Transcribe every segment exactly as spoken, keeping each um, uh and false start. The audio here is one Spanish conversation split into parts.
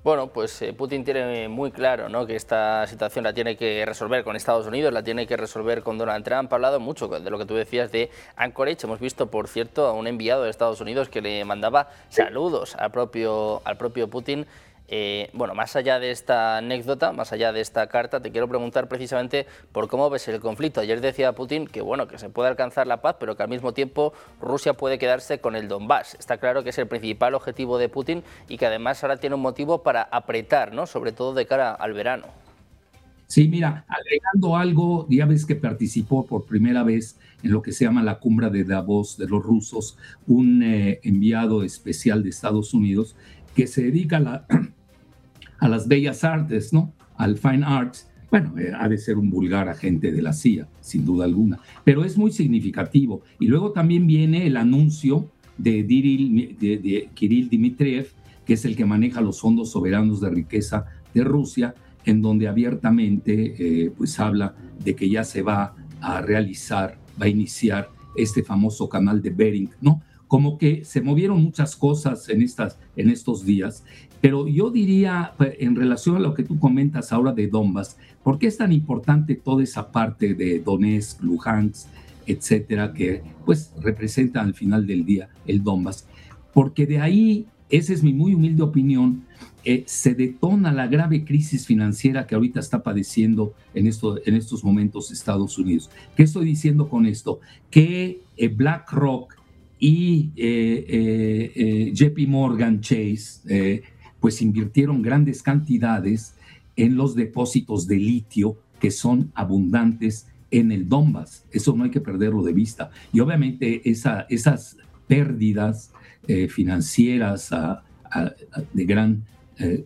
Bueno, pues eh, Putin tiene muy claro, ¿no?, que esta situación la tiene que resolver con Estados Unidos, la tiene que resolver con Donald Trump. Ha hablado mucho de lo que tú decías de Anchorage. Hemos visto, por cierto, a un enviado de Estados Unidos que le mandaba saludos al propio, al propio Putin. Eh, bueno, más allá de esta anécdota, más allá de esta carta, te quiero preguntar precisamente por cómo ves el conflicto. Ayer decía Putin que, bueno, que se puede alcanzar la paz, pero que al mismo tiempo Rusia puede quedarse con el Donbass. Está claro que es el principal objetivo de Putin y que además ahora tiene un motivo para apretar, ¿no?, sobre todo de cara al verano. Sí, mira, agregando algo, ya ves que participó por primera vez en lo que se llama la cumbre de Davos de los rusos, un eh, enviado especial de Estados Unidos que se dedica a, la, a las bellas artes, ¿no? Al fine arts. Bueno, eh, ha de ser un vulgar agente de la C I A, sin duda alguna, pero es muy significativo. Y luego también viene el anuncio de, Diril, de, de Kirill Dmitriev, que es el que maneja los fondos soberanos de riqueza de Rusia, en donde abiertamente eh, pues habla de que ya se va a realizar, va a iniciar este famoso canal de Bering, ¿no? Como que se movieron muchas cosas en, estas, en estos días, pero yo diría, en relación a lo que tú comentas ahora de Donbass, ¿por qué es tan importante toda esa parte de Donetsk, Luhansk, etcétera, que pues representa al final del día el Donbass? Porque de ahí, esa es mi muy humilde opinión, eh, se detona la grave crisis financiera que ahorita está padeciendo en, esto, en estos momentos Estados Unidos. ¿Qué estoy diciendo con esto? Que eh, BlackRock y eh, eh, eh, J P Morgan Chase eh, pues invirtieron grandes cantidades en los depósitos de litio que son abundantes en el Donbass. Eso no hay que perderlo de vista. Y obviamente esa, esas pérdidas eh, financieras a, a, a, de gran, eh,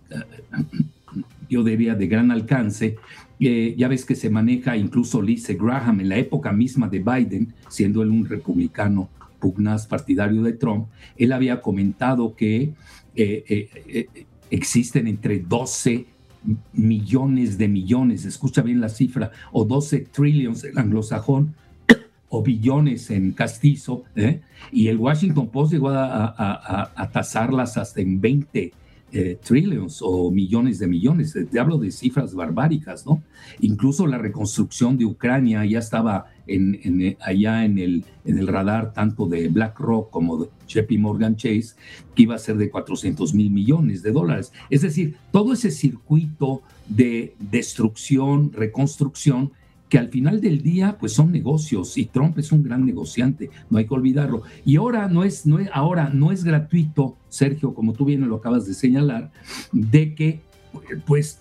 yo diría de gran alcance, eh, ya ves que se maneja incluso Lindsey Graham en la época misma de Biden, siendo él un republicano pugnaz partidario de Trump. Él había comentado que eh, eh, eh, existen entre doce millones de millones, escucha bien la cifra, o doce trillions en anglosajón, o billones en castizo, ¿eh? Y el Washington Post llegó a, a, a, a tasarlas hasta en veinte eh, trillions o millones de millones. Te hablo de cifras barbáricas, ¿no? Incluso la reconstrucción de Ucrania ya estaba en, en, allá en el, en el radar tanto de BlackRock como de J P Morgan Chase, que iba a ser de cuatrocientos mil millones de dólares. Es decir, todo ese circuito de destrucción, reconstrucción, que al final del día pues son negocios, y Trump es un gran negociante, no hay que olvidarlo. Y ahora no es, no es, ahora no es gratuito, Sergio, como tú bien lo acabas de señalar, de que pues,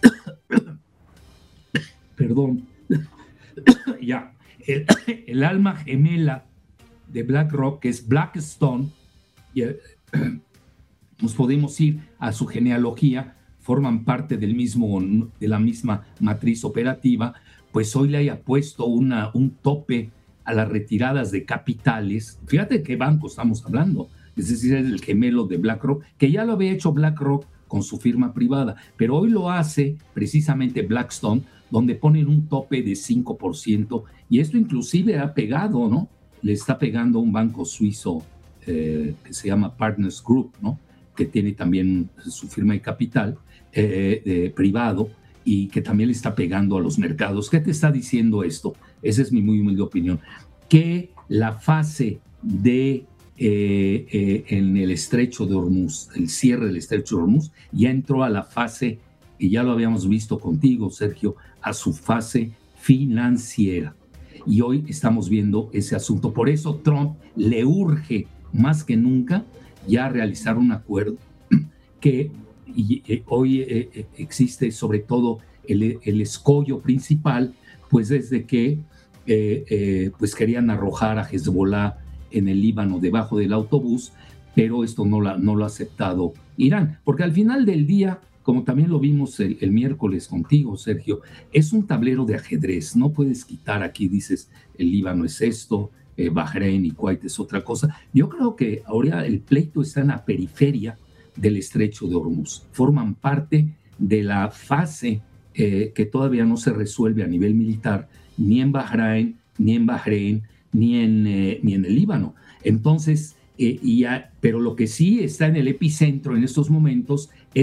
perdón, ya, el, el alma gemela de BlackRock, que es Blackstone, y, eh, nos podemos ir a su genealogía, forman parte del mismo, de la misma matriz operativa, pues hoy le haya puesto una, un tope a las retiradas de capitales. Fíjate de qué banco estamos hablando, es decir, es el gemelo de BlackRock, que ya lo había hecho BlackRock con su firma privada, pero hoy lo hace precisamente Blackstone, donde ponen un tope de cinco por ciento, y esto inclusive ha pegado, ¿no? Le está pegando a un banco suizo eh, que se llama Partners Group, ¿no? Que tiene también su firma de capital eh, eh, privado, y que también le está pegando a los mercados. ¿Qué te está diciendo esto? Esa es mi muy humilde opinión. Que la fase de eh, eh, en el estrecho de Hormuz, el cierre del estrecho de Hormuz, ya entró a la fase, y ya lo habíamos visto contigo, Sergio, a su fase financiera. Y hoy estamos viendo ese asunto. Por eso Trump le urge más que nunca ya realizar un acuerdo que y eh, hoy eh, existe sobre todo el, el escollo principal, pues desde que eh, eh, pues querían arrojar a Hezbollah en el Líbano debajo del autobús, pero esto no, la, no lo ha aceptado Irán, porque al final del día, como también lo vimos el, el miércoles contigo, Sergio, es un tablero de ajedrez. No puedes quitar aquí, dices, el Líbano es esto, eh, Bahrein y Kuwait es otra cosa. Yo creo que ahora el pleito está en la periferia del estrecho de Hormuz. Forman parte de la fase eh, que todavía no se resuelve a nivel militar, ni en Bahrein, ni en Bahrein, ni en, eh, ni en el Líbano. Entonces, eh, y ya, pero lo que sí está en el epicentro en estos momentos